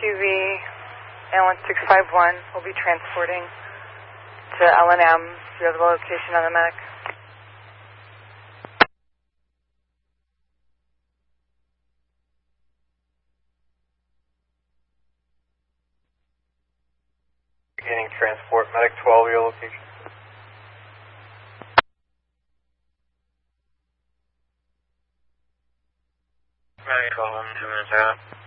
QV and 1651 will be transporting to L&M. Do you have the location on the medic? Beginning transport, medic 12, your location. Medic 12, I'm 2 minutes out.